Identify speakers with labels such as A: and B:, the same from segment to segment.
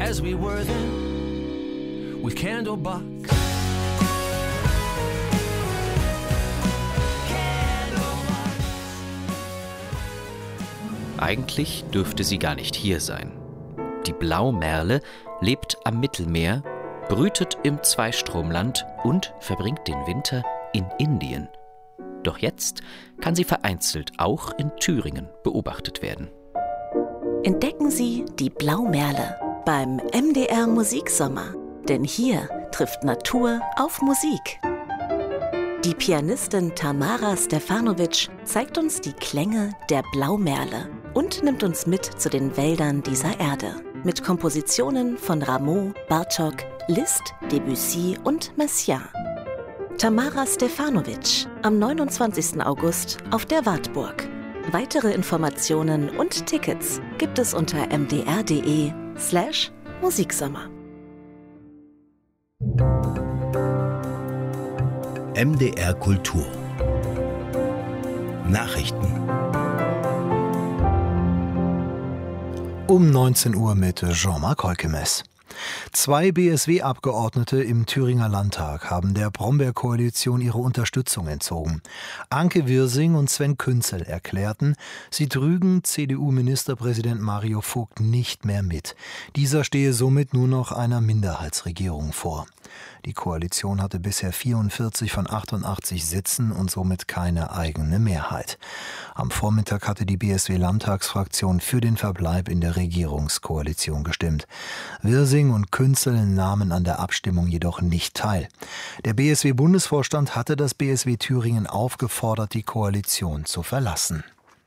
A: as we were then, with Candlebox.
B: Eigentlich dürfte sie gar nicht hier sein. Die Blaumerle lebt am Mittelmeer, brütet im Zweistromland und verbringt den Winter in Indien. Doch jetzt kann sie vereinzelt auch in Thüringen beobachtet werden.
C: Entdecken Sie die Blaumerle beim MDR Musiksommer. Denn hier trifft Natur auf Musik. Die Pianistin Tamara Stefanovic zeigt uns die Klänge der Blaumerle und nimmt uns mit zu den Wäldern dieser Erde. Mit Kompositionen von Rameau, Bartók, Liszt, Debussy und Messiaen. Tamara Stefanovic am 29. August auf der Wartburg. Weitere Informationen und Tickets gibt es unter mdr.de/Musiksommer.
D: MDR Kultur Nachrichten
E: um 19 Uhr mit Jean-Marc Heukemes. 2 BSW-Abgeordnete im Thüringer Landtag haben der Brombeer-Koalition ihre Unterstützung entzogen. Anke Wirsing und Sven Künzel erklärten, sie trügen CDU-Ministerpräsident Mario Vogt nicht mehr mit. Dieser stehe somit nur noch einer Minderheitsregierung vor. Die Koalition hatte bisher 44 von 88 Sitzen und somit keine eigene Mehrheit. Am Vormittag hatte die BSW-Landtagsfraktion für den Verbleib in der Regierungskoalition gestimmt. Wirsing und Künzel nahmen an der Abstimmung jedoch nicht teil. Der BSW-Bundesvorstand hatte das BSW Thüringen aufgefordert, die Koalition zu verlassen.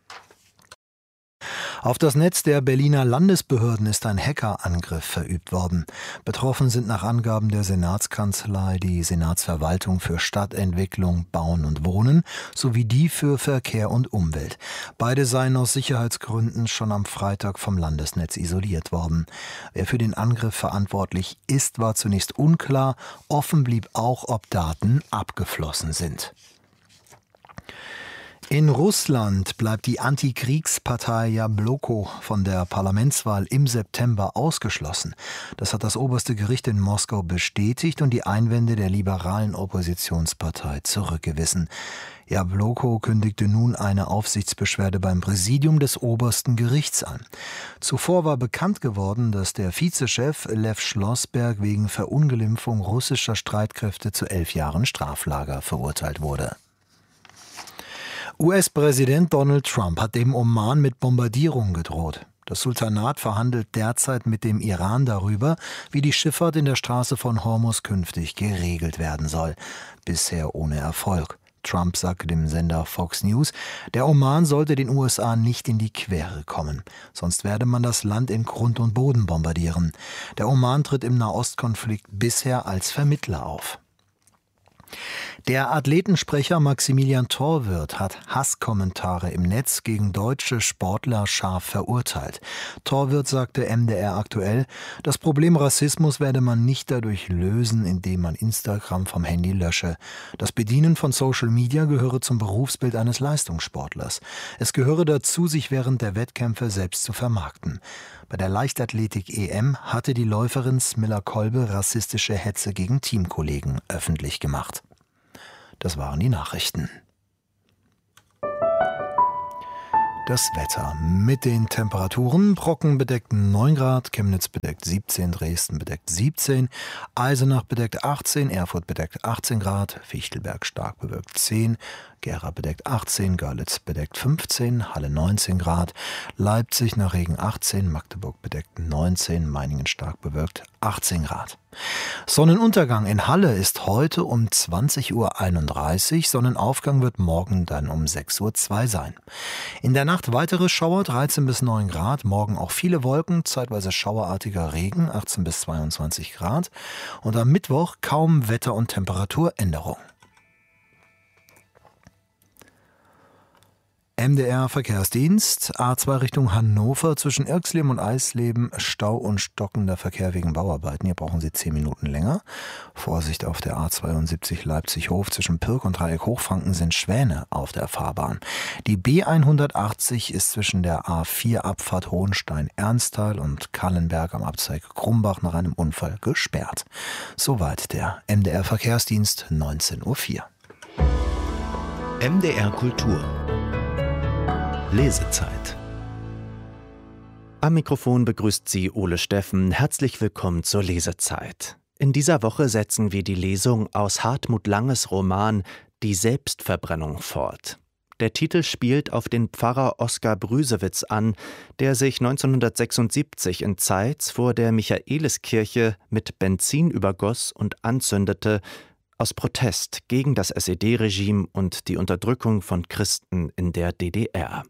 E: Auf das Netz der Berliner Landesbehörden ist ein Hackerangriff verübt worden. Betroffen sind nach Angaben der Senatskanzlei die Senatsverwaltung für Stadtentwicklung, Bauen und Wohnen sowie die für Verkehr und Umwelt. Beide seien aus Sicherheitsgründen schon am Freitag vom Landesnetz isoliert worden. Wer für den Angriff verantwortlich ist, war zunächst unklar. Offen blieb auch, ob Daten abgeflossen sind. In Russland bleibt die Antikriegspartei Jabloko von der Parlamentswahl im September ausgeschlossen. Das hat das oberste Gericht in Moskau bestätigt und die Einwände der liberalen Oppositionspartei zurückgewiesen. Jabloko kündigte nun eine Aufsichtsbeschwerde beim Präsidium des obersten Gerichts an. Zuvor war bekannt geworden, dass der Vizechef Lew Schlossberg wegen Verunglimpfung russischer Streitkräfte zu 11 Jahren Straflager verurteilt wurde. US-Präsident Donald Trump hat dem Oman mit Bombardierungen gedroht. Das Sultanat verhandelt derzeit mit dem Iran darüber, wie die Schifffahrt in der Straße von Hormuz künftig geregelt werden soll. Bisher ohne Erfolg. Trump sagte dem Sender Fox News, der Oman sollte den USA nicht in die Quere kommen. Sonst werde man das Land in Grund und Boden bombardieren. Der Oman tritt im Nahostkonflikt bisher als Vermittler auf. Der Athletensprecher Maximilian Torwirth hat Hasskommentare im Netz gegen deutsche Sportler scharf verurteilt. Torwirth sagte MDR aktuell, das Problem Rassismus werde man nicht dadurch lösen, indem man Instagram vom Handy lösche. Das Bedienen von Social Media gehöre zum Berufsbild eines Leistungssportlers. Es gehöre dazu, sich während der Wettkämpfe selbst zu vermarkten. Bei der Leichtathletik-EM hatte die Läuferin Smilla Kolbe rassistische Hetze gegen Teamkollegen öffentlich gemacht. Das waren die Nachrichten. Das Wetter mit den Temperaturen: Brocken bedeckt 9 Grad, Chemnitz bedeckt 17, Dresden bedeckt 17, Eisenach bedeckt 18, Erfurt bedeckt 18 Grad, Fichtelberg stark bewölkt 10, Gera bedeckt 18, Görlitz bedeckt 15, Halle 19 Grad, Leipzig nach Regen 18, Magdeburg bedeckt 19, Meiningen stark bewölkt 18 Grad. Sonnenuntergang in Halle ist heute um 20:31 Uhr, Sonnenaufgang wird morgen dann um 6:02 Uhr sein. In der Nacht weitere Schauer, 13 bis 9 Grad, morgen auch viele Wolken, zeitweise schauerartiger Regen, 18 bis 22 Grad und am Mittwoch kaum Wetter- und Temperaturänderung. MDR Verkehrsdienst, A2 Richtung Hannover, zwischen Irxleben und Eisleben, Stau und stockender Verkehr wegen Bauarbeiten. Hier brauchen Sie 10 Minuten länger. Vorsicht auf der A72 Leipzig-Hof, zwischen Pirk und Dreieck Hochfranken sind Schwäne auf der Fahrbahn. Die B180 ist zwischen der A4-Abfahrt Hohenstein-Ernsthal und Kallenberg am Abzweig Krumbach nach einem Unfall gesperrt. Soweit der MDR Verkehrsdienst, 19:04 Uhr.
D: MDR Kultur. Lesezeit.
F: Am Mikrofon begrüßt Sie Ole Steffen. Herzlich willkommen zur Lesezeit. In dieser Woche setzen wir die Lesung aus Hartmut Langes Roman Die Selbstverbrennung fort. Der Titel spielt auf den Pfarrer Oskar Brüsewitz an, der sich 1976 in Zeitz vor der Michaeliskirche mit Benzin übergoss und anzündete, aus Protest gegen das SED-Regime und die Unterdrückung von Christen in der DDR.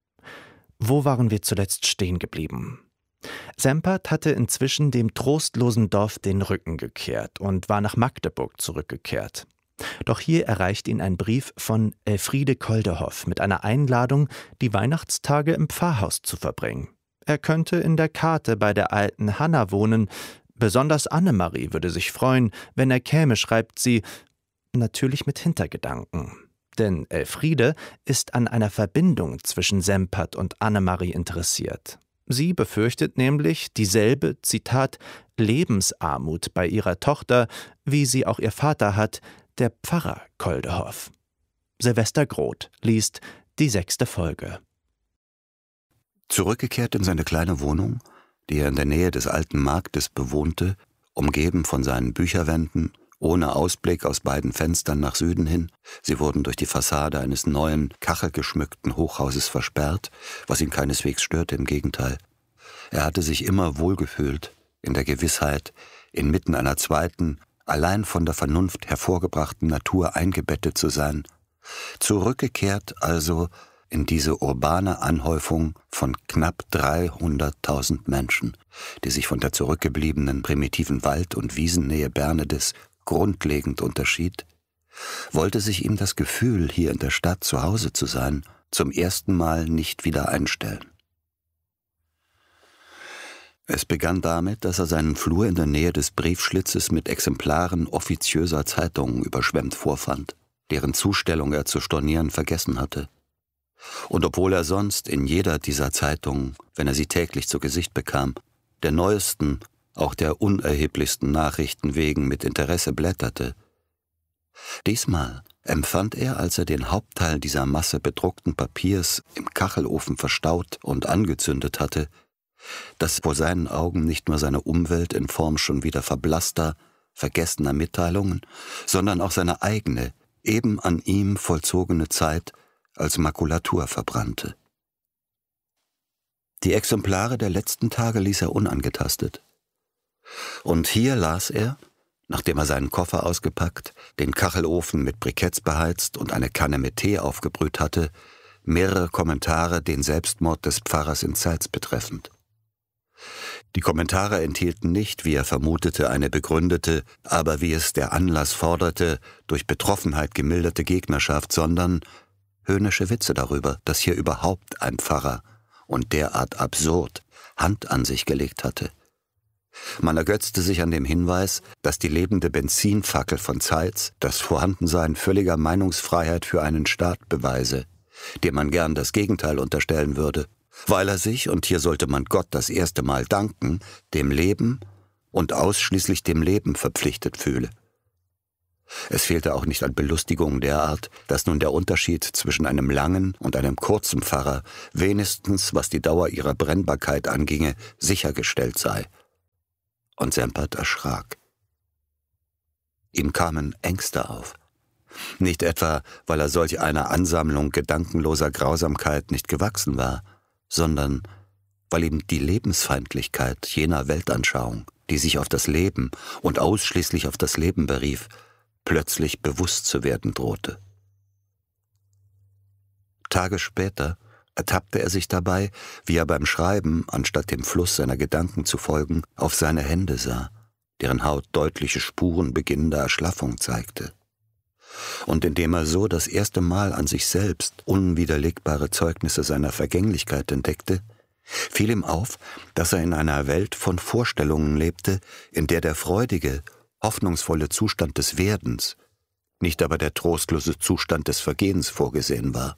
F: Wo waren wir zuletzt stehen geblieben? Sempert hatte inzwischen dem trostlosen Dorf den Rücken gekehrt und war nach Magdeburg zurückgekehrt. Doch hier erreicht ihn ein Brief von Elfriede Koldehoff mit einer Einladung, die Weihnachtstage im Pfarrhaus zu verbringen. Er könnte in der Kate bei der alten Hanna wohnen. Besonders Annemarie würde sich freuen, wenn er käme, schreibt sie, natürlich mit Hintergedanken. Denn Elfriede ist an einer Verbindung zwischen Sempert und Annemarie interessiert. Sie befürchtet nämlich dieselbe, Zitat, Lebensarmut bei ihrer Tochter, wie sie auch ihr Vater hat, der Pfarrer Koldehoff. Silvester Groth liest die 6. Folge.
G: Zurückgekehrt in seine kleine Wohnung, die er in der Nähe des alten Marktes bewohnte, umgeben von seinen Bücherwänden, ohne Ausblick aus beiden Fenstern nach Süden hin. Sie wurden durch die Fassade eines neuen, kachelgeschmückten Hochhauses versperrt, was ihn keineswegs störte, im Gegenteil. Er hatte sich immer wohlgefühlt, in der Gewissheit, inmitten einer zweiten, allein von der Vernunft hervorgebrachten Natur eingebettet zu sein. Zurückgekehrt also in diese urbane Anhäufung von knapp 300.000 Menschen, die sich von der zurückgebliebenen primitiven Wald- und Wiesennähe Bernedes grundlegend unterschied, wollte sich ihm das Gefühl, hier in der Stadt zu Hause zu sein, zum ersten Mal nicht wieder einstellen. Es begann damit, dass er seinen Flur in der Nähe des Briefschlitzes mit Exemplaren offiziöser Zeitungen überschwemmt vorfand, deren Zustellung er zu stornieren vergessen hatte. Und obwohl er sonst in jeder dieser Zeitungen, wenn er sie täglich zu Gesicht bekam, der neuesten, auch der unerheblichsten Nachrichten wegen mit Interesse blätterte, diesmal empfand er, als er den Hauptteil dieser Masse bedruckten Papiers im Kachelofen verstaut und angezündet hatte, dass vor seinen Augen nicht nur seine Umwelt in Form schon wieder verblasster, vergessener Mitteilungen, sondern auch seine eigene, eben an ihm vollzogene Zeit als Makulatur verbrannte. Die Exemplare der letzten Tage ließ er unangetastet. Und hier las er, nachdem er seinen Koffer ausgepackt, den Kachelofen mit Briketts beheizt und eine Kanne mit Tee aufgebrüht hatte, mehrere Kommentare den Selbstmord des Pfarrers in Zeitz betreffend. Die Kommentare enthielten nicht, wie er vermutete, eine begründete, aber wie es der Anlass forderte, durch Betroffenheit gemilderte Gegnerschaft, sondern höhnische Witze darüber, dass hier überhaupt ein Pfarrer und derart absurd Hand an sich gelegt hatte. Man ergötzte sich an dem Hinweis, dass die lebende Benzinfackel von Zeitz das Vorhandensein völliger Meinungsfreiheit für einen Staat beweise, dem man gern das Gegenteil unterstellen würde, weil er sich, und hier sollte man Gott das erste Mal danken, dem Leben und ausschließlich dem Leben verpflichtet fühle. Es fehlte auch nicht an Belustigungen derart, dass nun der Unterschied zwischen einem langen und einem kurzen Pfarrer wenigstens, was die Dauer ihrer Brennbarkeit anginge, sichergestellt sei. Und Sempert erschrak. Ihm kamen Ängste auf. Nicht etwa, weil er solch einer Ansammlung gedankenloser Grausamkeit nicht gewachsen war, sondern weil ihm die Lebensfeindlichkeit jener Weltanschauung, die sich auf das Leben und ausschließlich auf das Leben berief, plötzlich bewusst zu werden drohte. Tage später ertappte er sich dabei, wie er beim Schreiben, anstatt dem Fluss seiner Gedanken zu folgen, auf seine Hände sah, deren Haut deutliche Spuren beginnender Erschlaffung zeigte. Und indem er so das erste Mal an sich selbst unwiderlegbare Zeugnisse seiner Vergänglichkeit entdeckte, fiel ihm auf, dass er in einer Welt von Vorstellungen lebte, in der der freudige, hoffnungsvolle Zustand des Werdens, nicht aber der trostlose Zustand des Vergehens vorgesehen war.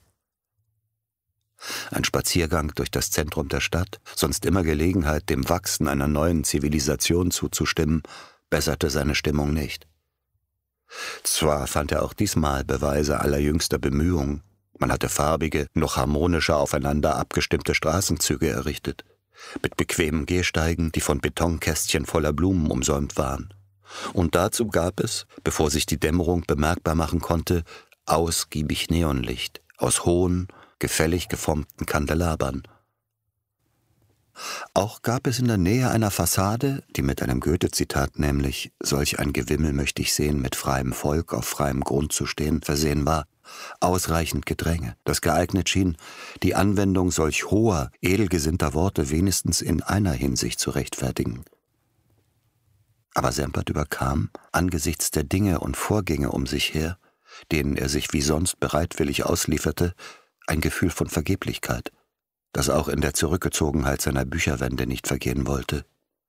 G: Ein Spaziergang durch das Zentrum der Stadt, sonst immer Gelegenheit, dem Wachsen einer neuen Zivilisation zuzustimmen, besserte seine Stimmung nicht. Zwar fand er auch diesmal Beweise allerjüngster Bemühungen. Man hatte farbige, noch harmonischer aufeinander abgestimmte Straßenzüge errichtet, mit bequemen Gehsteigen, die von Betonkästchen voller Blumen umsäumt waren. Und dazu gab es, bevor sich die Dämmerung bemerkbar machen konnte, ausgiebig Neonlicht aus hohen, gefällig geformten Kandelabern. Auch gab es in der Nähe einer Fassade, die mit einem Goethe-Zitat, nämlich »Solch ein Gewimmel möchte ich sehen, mit freiem Volk auf freiem Grund zu stehen«, versehen war, ausreichend Gedränge, das geeignet schien, die Anwendung solch hoher, edelgesinnter Worte wenigstens in einer Hinsicht zu rechtfertigen. Aber Sempert überkam, angesichts der Dinge und Vorgänge um sich her, denen er sich wie sonst bereitwillig auslieferte, ein Gefühl von Vergeblichkeit, das auch in der Zurückgezogenheit seiner Bücherwände nicht vergehen wollte.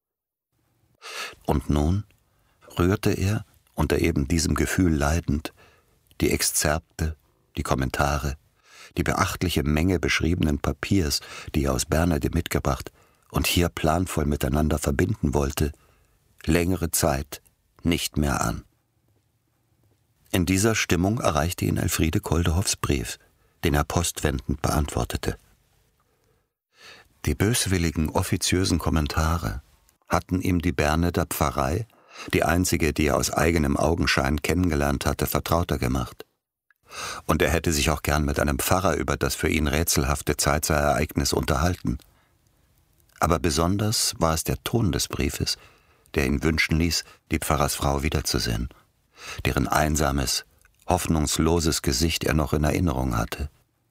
G: Und nun rührte er, unter eben diesem Gefühl leidend, die Exzerpte, die Kommentare, die beachtliche Menge beschriebenen Papiers, die er aus Bernede mitgebracht und hier planvoll miteinander verbinden wollte, längere Zeit nicht mehr an. In dieser Stimmung erreichte ihn Elfriede Koldehoffs Brief, den er postwendend beantwortete. Die böswilligen, offiziösen Kommentare hatten ihm die Berneder Pfarrei, die einzige, die er aus eigenem Augenschein kennengelernt hatte, vertrauter gemacht. Und er hätte sich auch gern mit einem Pfarrer über das für ihn rätselhafte Zeitsereignis unterhalten. Aber besonders war es der Ton des Briefes, der ihn wünschen ließ, die Pfarrersfrau wiederzusehen, deren einsames, hoffnungsloses Gesicht er noch in Erinnerung hatte.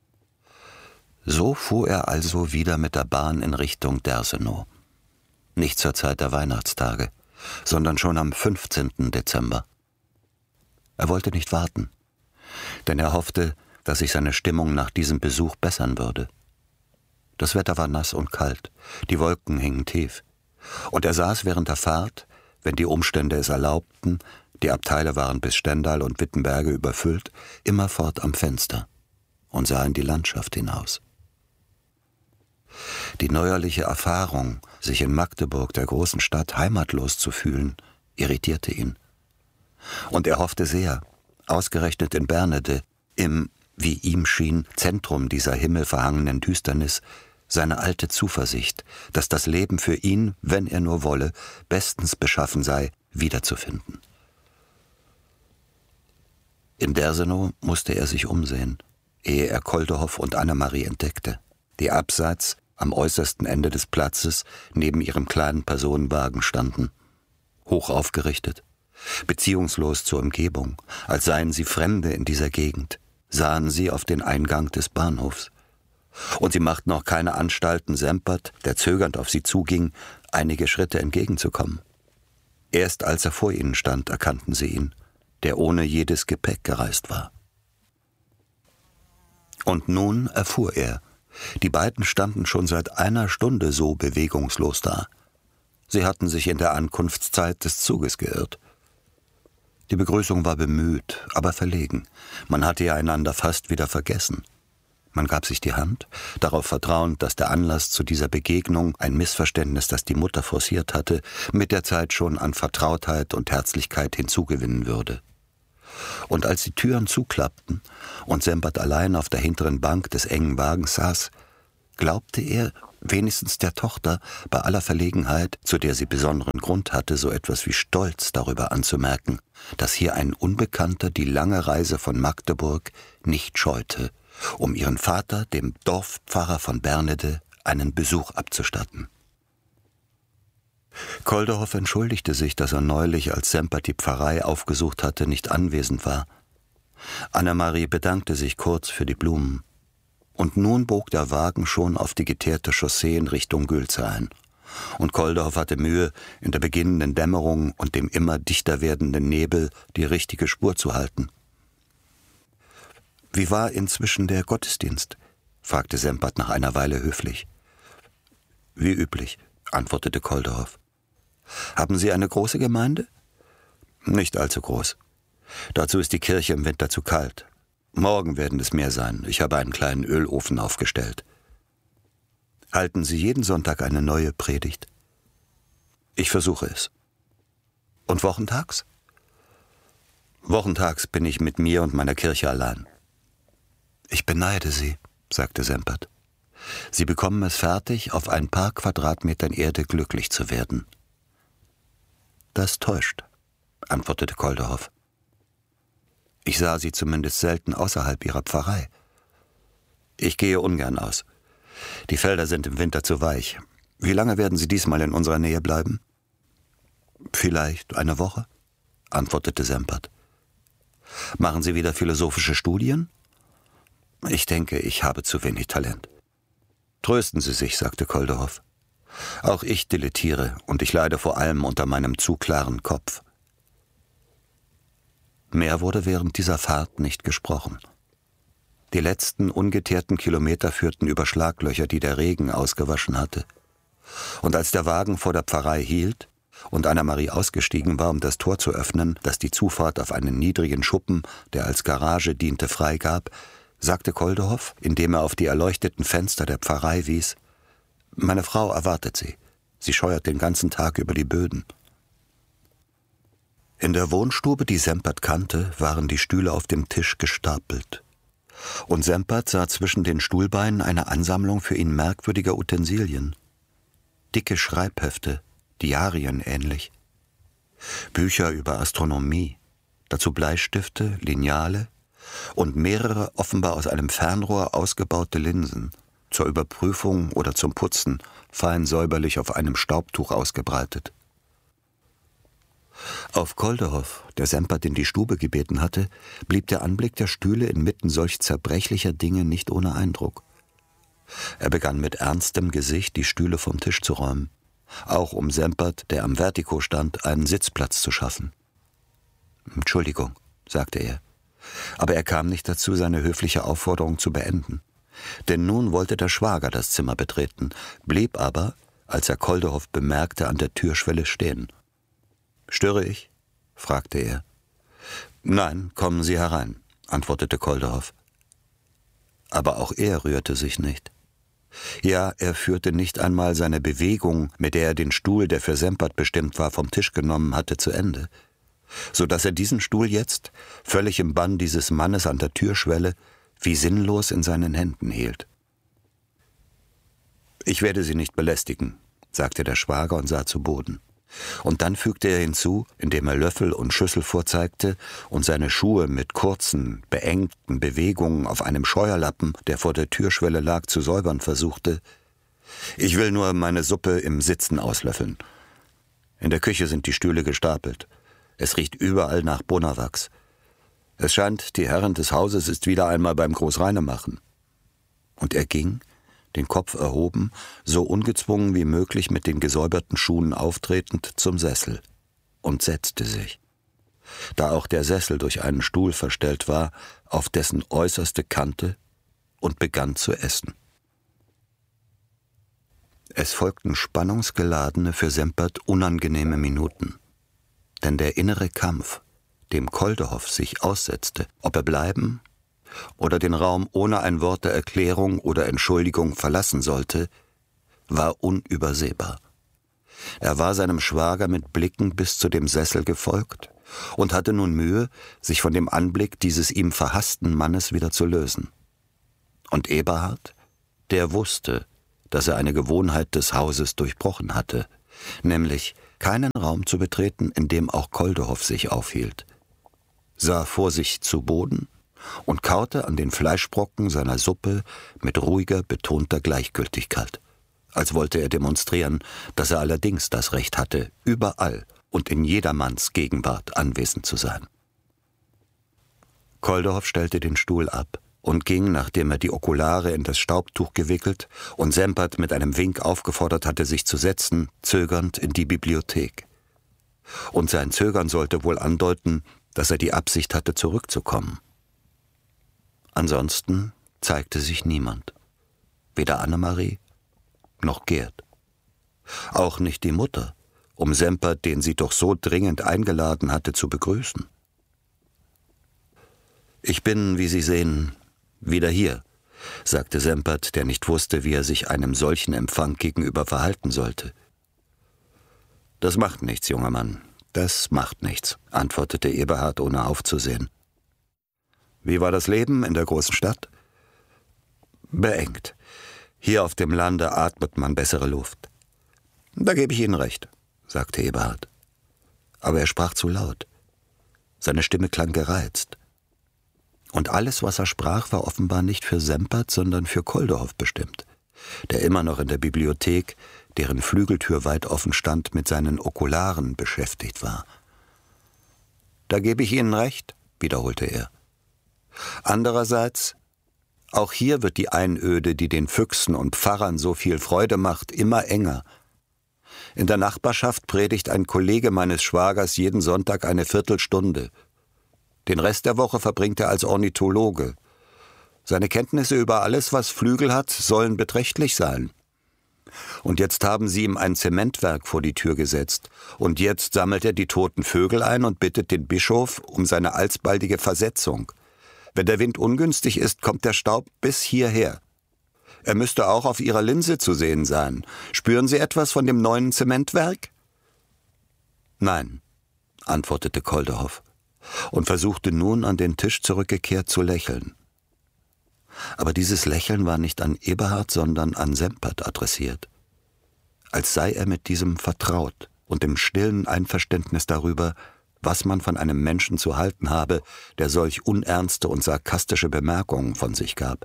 G: So fuhr er also wieder mit der Bahn in Richtung Dersenow. Nicht zur Zeit der Weihnachtstage, sondern schon am 15. Dezember. Er wollte nicht warten, denn er hoffte, dass sich seine Stimmung nach diesem Besuch bessern würde. Das Wetter war nass und kalt, die Wolken hingen tief, und er saß während der Fahrt, wenn die Umstände es erlaubten, die Abteile waren bis Stendal und Wittenberge überfüllt, immerfort am Fenster und sah in die Landschaft hinaus. Die neuerliche Erfahrung, sich in Magdeburg, der großen Stadt, heimatlos zu fühlen, irritierte ihn. Und er hoffte sehr, ausgerechnet in Bernede, im, wie ihm schien, Zentrum dieser himmelverhangenen Düsternis, seine alte Zuversicht, dass das Leben für ihn, wenn er nur wolle, bestens beschaffen sei, wiederzufinden. In Dersenow musste er sich umsehen, ehe er Koldehoff und Annemarie entdeckte, die abseits, am äußersten Ende des Platzes, neben ihrem kleinen Personenwagen standen, hoch aufgerichtet, beziehungslos zur Umgebung, als seien sie Fremde in dieser Gegend, sahen sie auf den Eingang des Bahnhofs. Und sie machten auch keine Anstalten, Sempert, der zögernd auf sie zuging, einige Schritte entgegenzukommen. Erst als er vor ihnen stand, erkannten sie ihn, der ohne jedes Gepäck gereist war. Und nun erfuhr er, die beiden standen schon seit einer Stunde so bewegungslos da. Sie hatten sich in der Ankunftszeit des Zuges geirrt. Die Begrüßung war bemüht, aber verlegen. Man hatte ja einander fast wieder vergessen. Man gab sich die Hand, darauf vertrauend, dass der Anlass zu dieser Begegnung, ein Missverständnis, das die Mutter forciert hatte, mit der Zeit schon an Vertrautheit und Herzlichkeit hinzugewinnen würde. Und als die Türen zuklappten und Sempert allein auf der hinteren Bank des engen Wagens saß, glaubte er, wenigstens der Tochter, bei aller Verlegenheit, zu der sie besonderen Grund hatte, so etwas wie Stolz darüber anzumerken, dass hier ein Unbekannter die lange Reise von Magdeburg nicht scheute, um ihren Vater, dem Dorfpfarrer von Bernede, einen Besuch abzustatten. Koldehoff entschuldigte sich, dass er neulich, als Sempert die Pfarrei aufgesucht hatte, nicht anwesend war. Annemarie bedankte sich kurz für die Blumen. Und nun bog der Wagen schon auf die geteerte Chaussee in Richtung Gülze ein. Und Koldehoff hatte Mühe, in der beginnenden Dämmerung und dem immer dichter werdenden Nebel die richtige Spur zu halten. »Wie war inzwischen der Gottesdienst?« fragte Sempert nach einer Weile höflich. »Wie üblich«, antwortete Kolderhoff. »Haben Sie eine große Gemeinde?« »Nicht allzu groß. Dazu ist die Kirche im Winter zu kalt. Morgen werden es mehr sein. Ich habe einen kleinen Ölofen aufgestellt.« »Halten Sie jeden Sonntag eine neue Predigt?« »Ich versuche es.« »Und wochentags?« »Wochentags bin ich mit mir und meiner Kirche allein.« »Ich beneide Sie«, sagte Sempert. »Sie bekommen es fertig, auf ein paar Quadratmetern Erde glücklich zu werden.« »Das täuscht«, antwortete Kolderhoff. »Ich sah Sie zumindest selten außerhalb Ihrer Pfarrei.« »Ich gehe ungern aus. Die Felder sind im Winter zu weich. Wie lange werden Sie diesmal in unserer Nähe bleiben?« »Vielleicht eine Woche«, antwortete Sempert. »Machen Sie wieder philosophische Studien?« »Ich denke, ich habe zu wenig Talent.« »Trösten Sie sich«, sagte Kolderhoff. »Auch ich dilettiere und ich leide vor allem unter meinem zu klaren Kopf.« Mehr wurde während dieser Fahrt nicht gesprochen. Die letzten ungeteerten Kilometer führten über Schlaglöcher, die der Regen ausgewaschen hatte. Und als der Wagen vor der Pfarrei hielt und Anna-Marie ausgestiegen war, um das Tor zu öffnen, das die Zufahrt auf einen niedrigen Schuppen, der als Garage diente, freigab, sagte Kolderhoff, indem er auf die erleuchteten Fenster der Pfarrei wies: »Meine Frau erwartet Sie. Sie scheuert den ganzen Tag über die Böden.« In der Wohnstube, die Sempert kannte, waren die Stühle auf dem Tisch gestapelt. Und Sempert sah zwischen den Stuhlbeinen eine Ansammlung für ihn merkwürdiger Utensilien. Dicke Schreibhefte, Diarien ähnlich. Bücher über Astronomie, dazu Bleistifte, Lineale und mehrere offenbar aus einem Fernrohr ausgebaute Linsen, zur Überprüfung oder zum Putzen, fein säuberlich auf einem Staubtuch ausgebreitet. Auf Kolderhoff, der Sempert in die Stube gebeten hatte, blieb der Anblick der Stühle inmitten solch zerbrechlicher Dinge nicht ohne Eindruck. Er begann mit ernstem Gesicht, die Stühle vom Tisch zu räumen, auch um Sempert, der am Vertiko stand, einen Sitzplatz zu schaffen. »Entschuldigung«, sagte er, aber er kam nicht dazu, seine höfliche Aufforderung zu beenden. Denn nun wollte der Schwager das Zimmer betreten, blieb aber, als er Kolderhoff bemerkte, an der Türschwelle stehen. »Störe ich?« fragte er. »Nein, kommen Sie herein«, antwortete Kolderhoff. Aber auch er rührte sich nicht. Ja, er führte nicht einmal seine Bewegung, mit der er den Stuhl, der für Sempert bestimmt war, vom Tisch genommen hatte, zu Ende, so dass er diesen Stuhl jetzt, völlig im Bann dieses Mannes an der Türschwelle, wie sinnlos in seinen Händen hielt. »Ich werde Sie nicht belästigen«, sagte der Schwager und sah zu Boden. Und dann fügte er hinzu, indem er Löffel und Schüssel vorzeigte und seine Schuhe mit kurzen, beengten Bewegungen auf einem Scheuerlappen, der vor der Türschwelle lag, zu säubern versuchte: »Ich will nur meine Suppe im Sitzen auslöffeln. In der Küche sind die Stühle gestapelt. Es riecht überall nach Bonawachs. Es scheint, die Herrin des Hauses ist wieder einmal beim Großreinemachen.« Und er ging, den Kopf erhoben, so ungezwungen wie möglich mit den gesäuberten Schuhen auftretend, zum Sessel und setzte sich, da auch der Sessel durch einen Stuhl verstellt war, auf dessen äußerste Kante, und begann zu essen. Es folgten spannungsgeladene, für Sempert unangenehme Minuten, denn der innere Kampf, dem Kolderhoff sich aussetzte, ob er bleiben oder den Raum ohne ein Wort der Erklärung oder Entschuldigung verlassen sollte, war unübersehbar. Er war seinem Schwager mit Blicken bis zu dem Sessel gefolgt und hatte nun Mühe, sich von dem Anblick dieses ihm verhassten Mannes wieder zu lösen. Und Eberhard, der wusste, dass er eine Gewohnheit des Hauses durchbrochen hatte, nämlich keinen Raum zu betreten, in dem auch Kolderhoff sich aufhielt, sah vor sich zu Boden und kaute an den Fleischbrocken seiner Suppe mit ruhiger, betonter Gleichgültigkeit, als wollte er demonstrieren, dass er allerdings das Recht hatte, überall und in jedermanns Gegenwart anwesend zu sein. Kolderhoff stellte den Stuhl ab und ging, nachdem er die Okulare in das Staubtuch gewickelt und Sempert mit einem Wink aufgefordert hatte, sich zu setzen, zögernd in die Bibliothek. Und sein Zögern sollte wohl andeuten, dass er die Absicht hatte, zurückzukommen. Ansonsten zeigte sich niemand. Weder Annemarie noch Gerd. Auch nicht die Mutter, um Sempert, den sie doch so dringend eingeladen hatte, zu begrüßen. »Ich bin, wie Sie sehen, wieder hier«, sagte Sempert, der nicht wusste, wie er sich einem solchen Empfang gegenüber verhalten sollte. »Das macht nichts, junger Mann, das macht nichts«, antwortete Eberhard, ohne aufzusehen. »Wie war das Leben in der großen Stadt?« »Beengt. Hier auf dem Lande atmet man bessere Luft.« »Da gebe ich Ihnen recht«, sagte Eberhard. Aber er sprach zu laut. Seine Stimme klang gereizt. Und alles, was er sprach, war offenbar nicht für Sempert, sondern für Koldehoff bestimmt, der immer noch in der Bibliothek, deren Flügeltür weit offen stand, mit seinen Okularen beschäftigt war. »Da gebe ich Ihnen recht«, wiederholte er. »Andererseits, auch hier wird die Einöde, die den Füchsen und Pfarrern so viel Freude macht, immer enger. In der Nachbarschaft predigt ein Kollege meines Schwagers jeden Sonntag eine Viertelstunde. Den Rest der Woche verbringt er als Ornithologe. Seine Kenntnisse über alles, was Flügel hat, sollen beträchtlich sein. Und jetzt haben sie ihm ein Zementwerk vor die Tür gesetzt. Und jetzt sammelt er die toten Vögel ein und bittet den Bischof um seine alsbaldige Versetzung. Wenn der Wind ungünstig ist, kommt der Staub bis hierher. Er müsste auch auf Ihrer Linse zu sehen sein. Spüren Sie etwas von dem neuen Zementwerk?« »Nein«, antwortete Koldehoff und versuchte nun, an den Tisch zurückgekehrt, zu lächeln. Aber dieses Lächeln war nicht an Eberhard, sondern an Sempert adressiert, als sei er mit diesem vertraut und im stillen Einverständnis darüber, was man von einem Menschen zu halten habe, der solch unernste und sarkastische Bemerkungen von sich gab.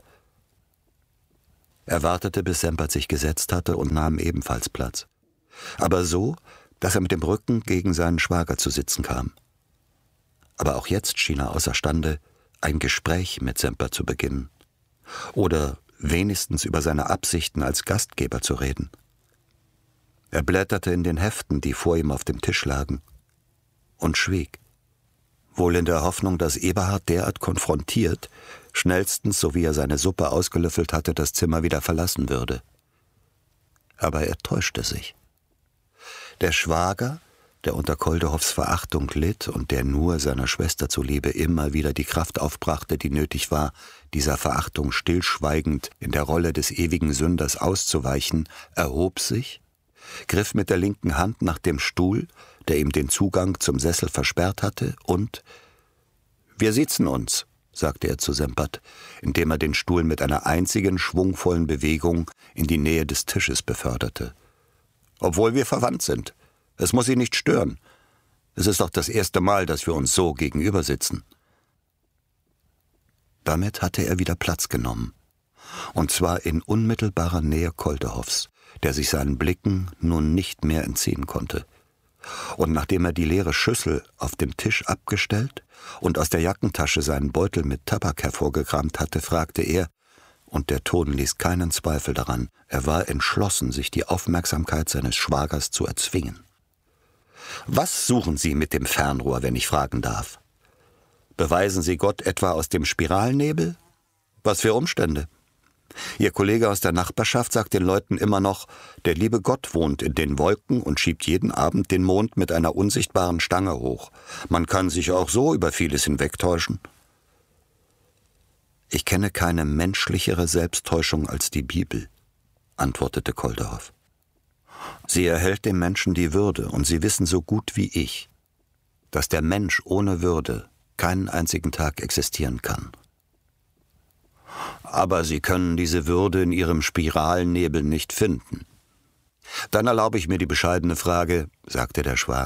G: Er wartete, bis Sempert sich gesetzt hatte und nahm ebenfalls Platz, aber so, dass er mit dem Rücken gegen seinen Schwager zu sitzen kam. Aber auch jetzt schien er außerstande, ein Gespräch mit Sempert zu beginnen oder wenigstens über seine Absichten als Gastgeber zu reden. Er blätterte in den Heften, die vor ihm auf dem Tisch lagen, und schwieg, wohl in der Hoffnung, dass Eberhard derart konfrontiert, schnellstens, so wie er seine Suppe ausgelöffelt hatte, das Zimmer wieder verlassen würde. Aber er täuschte sich. Der Schwager, der unter Koldehoffs Verachtung litt und der nur seiner Schwester zuliebe immer wieder die Kraft aufbrachte, die nötig war, dieser Verachtung stillschweigend in der Rolle des ewigen Sünders auszuweichen, erhob sich, griff mit der linken Hand nach dem Stuhl, der ihm den Zugang zum Sessel versperrt hatte, und »Wir sitzen uns«, sagte er zu Sempert, indem er den Stuhl mit einer einzigen schwungvollen Bewegung in die Nähe des Tisches beförderte. »Obwohl wir verwandt sind. Es muss Sie nicht stören. Es ist doch das erste Mal, dass wir uns so gegenüber sitzen.« Damit hatte er wieder Platz genommen, und zwar in unmittelbarer Nähe Koldehoffs, der sich seinen Blicken nun nicht mehr entziehen konnte. Und nachdem er die leere Schüssel auf dem Tisch abgestellt und aus der Jackentasche seinen Beutel mit Tabak hervorgekramt hatte, fragte er, und der Ton ließ keinen Zweifel daran, er war entschlossen, sich die Aufmerksamkeit seines Schwagers zu erzwingen: »Was suchen Sie mit dem Fernrohr, wenn ich fragen darf? Beweisen Sie Gott etwa aus dem Spiralnebel? Was für Umstände? Ihr Kollege aus der Nachbarschaft sagt den Leuten immer noch, der liebe Gott wohnt in den Wolken und schiebt jeden Abend den Mond mit einer unsichtbaren Stange hoch. Man kann sich auch so über vieles hinwegtäuschen.« »Ich kenne keine menschlichere Selbsttäuschung als die Bibel«, antwortete Koldehoff. »Sie erhält dem Menschen die Würde, und Sie wissen so gut wie ich, dass der Mensch ohne Würde keinen einzigen Tag existieren kann. Aber Sie können diese Würde in Ihrem Spiralnebel nicht finden. Dann erlaube ich mir die bescheidene Frage«, sagte der Schwager,